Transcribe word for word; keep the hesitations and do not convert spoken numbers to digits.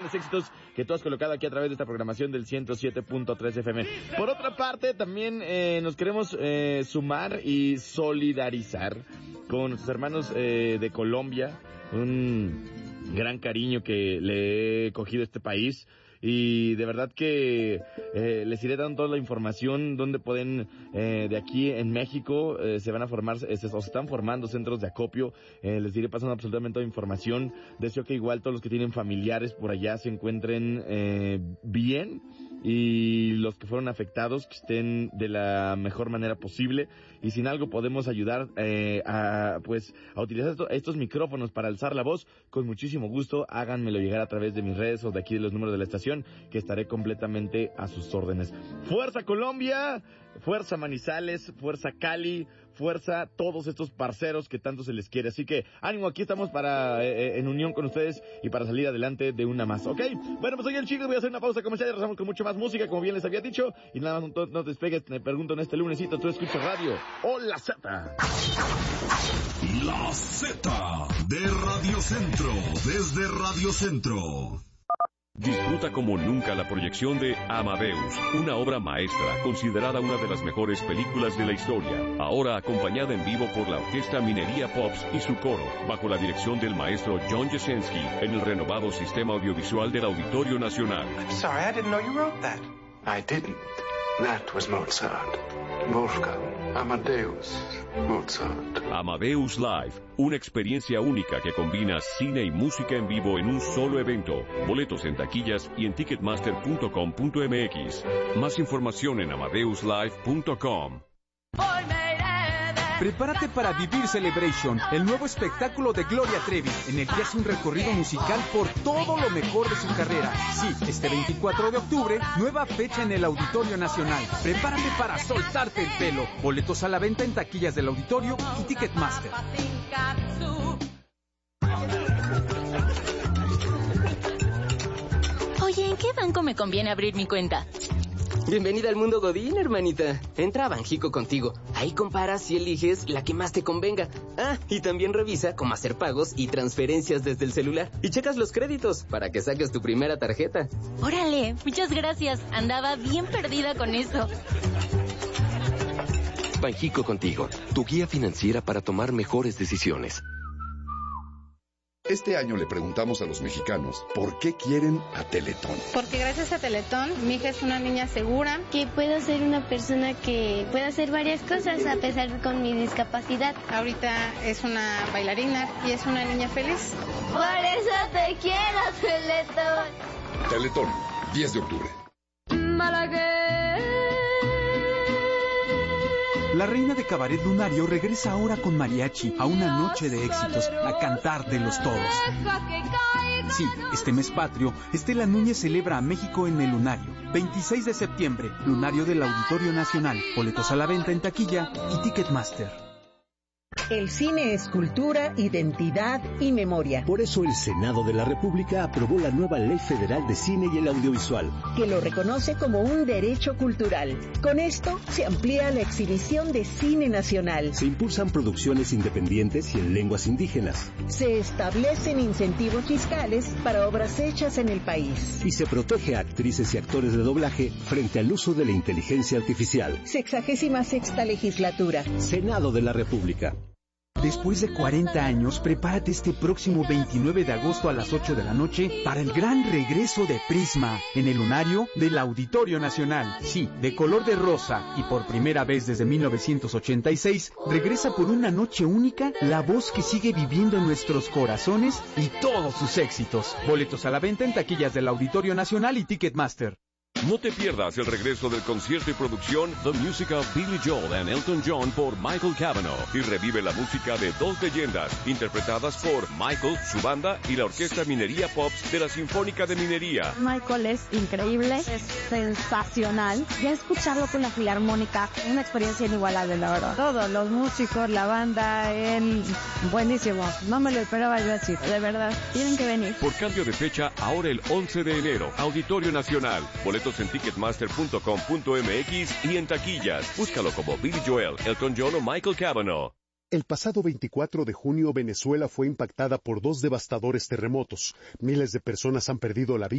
grandes éxitos que tú has colocado aquí a través de esta programación del ciento siete punto tres F M. Por otra parte, también eh, nos queremos eh, sumar y solidarizar con nuestros hermanos eh, de Colombia, un gran cariño que le he cogido a este país. Y de verdad que eh, les iré dando toda la información donde pueden, eh, de aquí en México, eh, se van a formar, eh, se, o se están formando centros de acopio. Eh, les iré pasando absolutamente toda la información. Deseo que igual todos los que tienen familiares por allá se encuentren eh, bien, y los que fueron afectados que estén de la mejor manera posible. Y sin algo podemos ayudar eh, a pues a utilizar esto, estos micrófonos para alzar la voz, con muchísimo gusto háganmelo llegar a través de mis redes o de aquí de los números de la estación, que estaré completamente a sus órdenes. ¡Fuerza Colombia! ¡Fuerza Manizales! ¡Fuerza Cali! ¡Fuerza todos estos parceros que tanto se les quiere! Así que ánimo, aquí estamos para eh, en unión con ustedes y para salir adelante de una más, ¿ok? Bueno, pues soy el Chico, voy a hacer una pausa comercial y regresamos con mucho más música, como bien les había dicho. Y nada más, no, no te despegues, me pregunto en este lunesito, ¿tú escuchas radio o la Z? La Z de Radio Centro, desde Radio Centro. Disfruta como nunca la proyección de Amadeus, una obra maestra, considerada una de las mejores películas de la historia. Ahora acompañada en vivo por la Orquesta Minería Pops y su coro, bajo la dirección del maestro John Jasenski, en el renovado Sistema Audiovisual del Auditorio Nacional. I'm sorry, I didn't know you wrote that. I didn't. That was Mozart. Wolfgang Amadeus Mozart. Amadeus Live, una experiencia única que combina cine y música en vivo en un solo evento. Boletos en taquillas y en ticketmaster punto com punto m x. Más información en amadeus live punto com. Prepárate para vivir Celebration, el nuevo espectáculo de Gloria Trevi, en el que hace un recorrido musical por todo lo mejor de su carrera. Sí, este veinticuatro de octubre, nueva fecha en el Auditorio Nacional. Prepárate para soltarte el pelo. Boletos a la venta en taquillas del Auditorio y Ticketmaster. Oye, ¿en qué banco me conviene abrir mi cuenta? Bienvenida al mundo Godín, hermanita. Entra a Banjico Contigo. Ahí comparas y eliges la que más te convenga. Ah, y también revisa cómo hacer pagos y transferencias desde el celular. Y checas los créditos para que saques tu primera tarjeta. Órale, muchas gracias. Andaba bien perdida con eso. Banjico Contigo, tu guía financiera para tomar mejores decisiones. Este año le preguntamos a los mexicanos por qué quieren a Teletón. Porque gracias a Teletón, mi hija es una niña segura. Que puedo ser una persona que pueda hacer varias cosas a pesar de con mi discapacidad. Ahorita es una bailarina y es una niña feliz. Por eso te quiero, Teletón. Teletón, diez de octubre. La reina de Cabaret Lunario regresa ahora con mariachi a una noche de éxitos, a cantar de los todos. Sí, este mes patrio, Estela Núñez celebra a México en el Lunario. veintiséis de septiembre, Lunario del Auditorio Nacional. Boletos a la venta en taquilla y Ticketmaster. El cine es cultura, identidad y memoria. Por eso el Senado de la República aprobó la nueva Ley Federal de Cine y el Audiovisual, que lo reconoce como un derecho cultural. Con esto se amplía la exhibición de cine nacional. Se impulsan producciones independientes y en lenguas indígenas. Se establecen incentivos fiscales para obras hechas en el país. Y se protege a actrices y actores de doblaje frente al uso de la inteligencia artificial. Sexagésima sexta legislatura. Senado de la República. Después de cuarenta años, prepárate este próximo veintinueve de agosto a las ocho de la noche para el gran regreso de Prisma en el Lunario del Auditorio Nacional. Sí, de color de rosa y por primera vez desde mil novecientos ochenta y seis, regresa por una noche única la voz que sigue viviendo en nuestros corazones y todos sus éxitos. Boletos a la venta en taquillas del Auditorio Nacional y Ticketmaster. No te pierdas el regreso del concierto y producción The Music of Billy Joel and Elton John por Michael Cavanaugh, y revive la música de dos leyendas interpretadas por Michael, su banda y la Orquesta Minería Pops de la Sinfónica de Minería. Michael es increíble, es sensacional. Ya escucharlo con la Filarmónica, una experiencia inigualable, la verdad. Todos los músicos, la banda, él, buenísimo. No me lo esperaba yo así, de verdad. Tienen que venir. Por cambio de fecha, ahora el once de enero, Auditorio Nacional. Boletos en ticketmaster punto com punto m x y en taquillas. Búscalo como Billy Joel, Elton John o Michael Cavanaugh. El pasado veinticuatro de junio, Venezuela fue impactada por dos devastadores terremotos. Miles de personas han perdido la vida.